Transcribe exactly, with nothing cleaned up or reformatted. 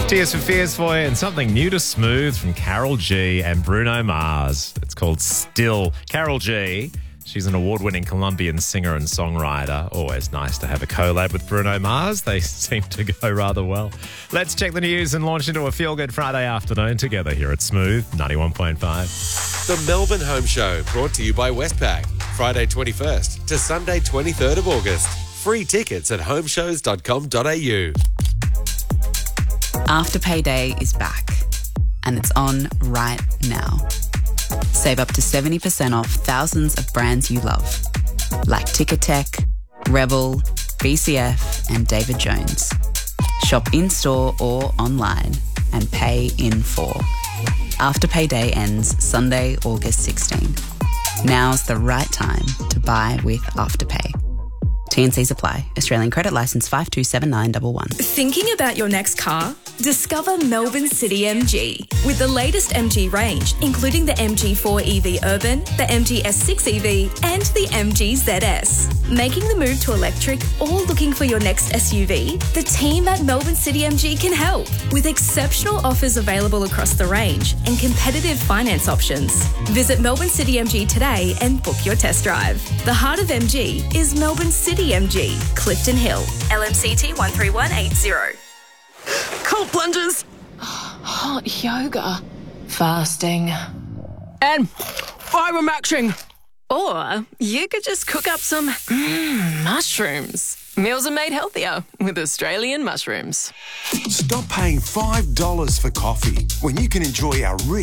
Tears for Fears for you, and something new to Smooth from Carol G and Bruno Mars. It's called Still. Carol G, she's an award-winning Colombian singer and songwriter. Always nice to have a collab with Bruno Mars. They seem to go rather well. Let's check the news and launch into a feel-good Friday afternoon together here at Smooth ninety-one point five. The Melbourne Home Show, brought to you by Westpac. Friday twenty-first to Sunday twenty-third of August. Free tickets at homeshows dot com dot a u. Afterpay Day is back, and it's on right now. Save up to seventy percent off thousands of brands you love, like Ticketek, Rebel, B C F, and David Jones. Shop in-store or online and pay in full. Afterpay Day ends Sunday, August sixteenth. Now's the right time to buy with Afterpay. T and Cs apply. Australian credit licence five two seven nine one one. Thinking about your next car? Discover Melbourne City M G with the latest M G range, including the M G four E V Urban, the M G S six E V, and the M G Z S. Making the move to electric or looking for your next S U V? The team at Melbourne City M G can help with exceptional offers available across the range and competitive finance options. Visit Melbourne City M G today and book your test drive. The heart of M G is Melbourne City M G, Clifton Hill, L M C T one three one eight zero. Cold plunges, hot yoga, fasting, and fibre matching. Or you could just cook up some mm, mushrooms. Meals are made healthier with Australian mushrooms. Stop paying five dollars for coffee when you can enjoy our